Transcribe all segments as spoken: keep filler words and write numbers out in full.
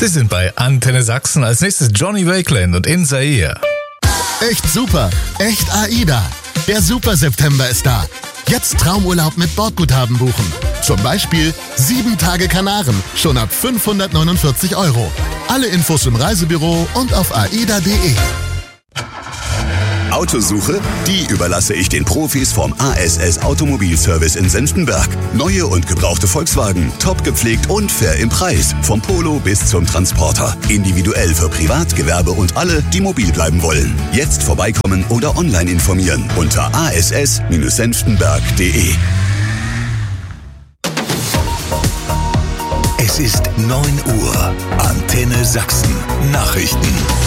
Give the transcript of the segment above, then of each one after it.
Sie sind bei Antenne Sachsen. Als nächstes Johnny Wakeland und In Zaire. Echt super, echt AIDA. Der Super September ist da. Jetzt Traumurlaub mit Bordguthaben buchen. Zum Beispiel sieben Tage Kanaren, schon ab fünfhundertneunundvierzig Euro. Alle Infos im Reisebüro und auf aida punkt de. Autosuche? Die überlasse ich den Profis vom A S S Automobilservice in Senftenberg. Neue und gebrauchte Volkswagen, top gepflegt und fair im Preis. Vom Polo bis zum Transporter. Individuell für Privat, Gewerbe und alle, die mobil bleiben wollen. Jetzt vorbeikommen oder online informieren unter a s s senftenberg punkt de. Es ist neun Uhr. Antenne Sachsen. Nachrichten.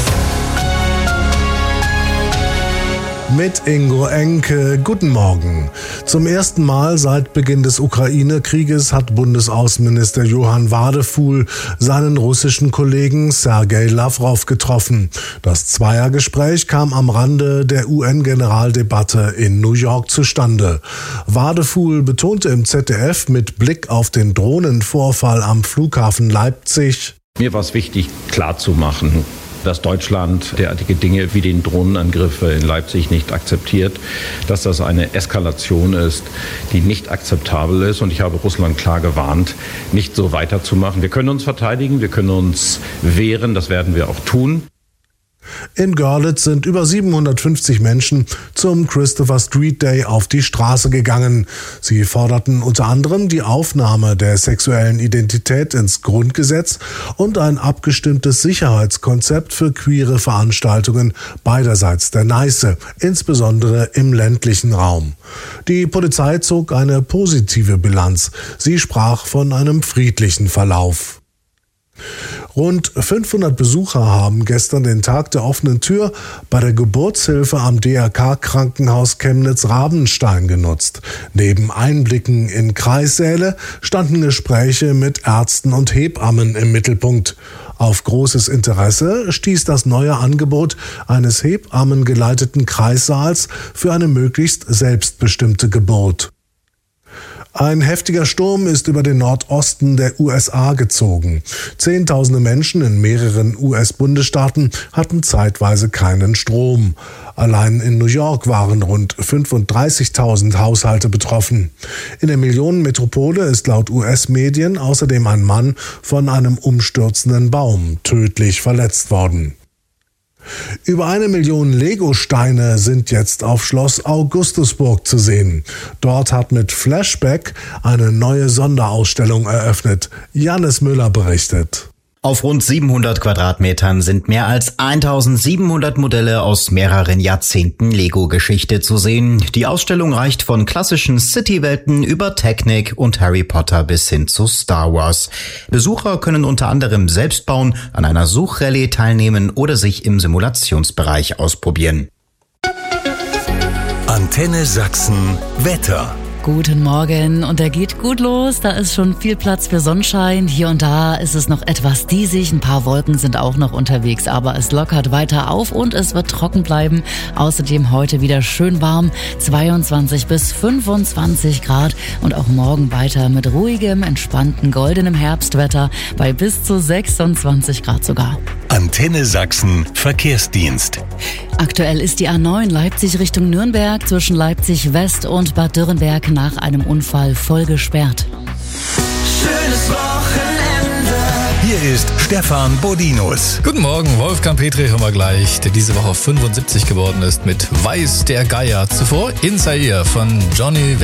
Mit Ingo Enke, guten Morgen. Zum ersten Mal seit Beginn des Ukraine-Krieges hat Bundesaußenminister Johann Wadefuhl seinen russischen Kollegen Sergei Lavrov getroffen. Das Zweiergespräch kam am Rande der U N-Generaldebatte in New York zustande. Wadefuhl betonte im Z D F mit Blick auf den Drohnenvorfall am Flughafen Leipzig: Mir war es wichtig, klarzumachen, dass Deutschland derartige Dinge wie den Drohnenangriffe in Leipzig nicht akzeptiert, dass das eine Eskalation ist, die nicht akzeptabel ist. Und ich habe Russland klar gewarnt, nicht so weiterzumachen. Wir können uns verteidigen, wir können uns wehren, das werden wir auch tun. In Görlitz sind über siebenhundertfünfzig Menschen zum Christopher Street Day auf die Straße gegangen. Sie forderten unter anderem die Aufnahme der sexuellen Identität ins Grundgesetz und ein abgestimmtes Sicherheitskonzept für queere Veranstaltungen beiderseits der Neiße, insbesondere im ländlichen Raum. Die Polizei zog eine positive Bilanz. Sie sprach von einem friedlichen Verlauf. Rund fünfhundert Besucher haben gestern den Tag der offenen Tür bei der Geburtshilfe am D R K-Krankenhaus Chemnitz-Rabenstein genutzt. Neben Einblicken in Kreissäle standen Gespräche mit Ärzten und Hebammen im Mittelpunkt. Auf großes Interesse stieß das neue Angebot eines hebammengeleiteten Kreissaals für eine möglichst selbstbestimmte Geburt. Ein heftiger Sturm ist über den Nordosten der U S A gezogen. Zehntausende Menschen in mehreren U S-Bundesstaaten hatten zeitweise keinen Strom. Allein in New York waren rund fünfunddreißigtausend Haushalte betroffen. In der Millionenmetropole ist laut U S-Medien außerdem ein Mann von einem umstürzenden Baum tödlich verletzt worden. Über eine Million Lego-Steine sind jetzt auf Schloss Augustusburg zu sehen. Dort hat mit Flashback eine neue Sonderausstellung eröffnet. Jannis Müller berichtet. Auf rund siebenhundert Quadratmetern sind mehr als eintausendsiebenhundert Modelle aus mehreren Jahrzehnten Lego-Geschichte zu sehen. Die Ausstellung reicht von klassischen City-Welten über Technik und Harry Potter bis hin zu Star Wars. Besucher können unter anderem selbst bauen, an einer Suchrallye teilnehmen oder sich im Simulationsbereich ausprobieren. Antenne Sachsen Wetter. Guten Morgen, und er geht gut los. Da ist schon viel Platz für Sonnenschein. Hier und da ist es noch etwas diesig. Ein paar Wolken sind auch noch unterwegs, aber es lockert weiter auf und es wird trocken bleiben. Außerdem heute wieder schön warm, zweiundzwanzig bis fünfundzwanzig Grad, und auch morgen weiter mit ruhigem, entspannten, goldenem Herbstwetter bei bis zu sechsundzwanzig Grad sogar. Antenne Sachsen Verkehrsdienst. Aktuell ist die A neun Leipzig Richtung Nürnberg zwischen Leipzig West und Bad Dürrenberg nach einem Unfall voll gesperrt. Schönes Wochenende. Hier ist Stefan Bodinus. Guten Morgen, Wolfgang Petri hören wir gleich, der diese Woche fünfundsiebzig geworden ist mit Weiß der Geier. Zuvor In Zaire von Johnny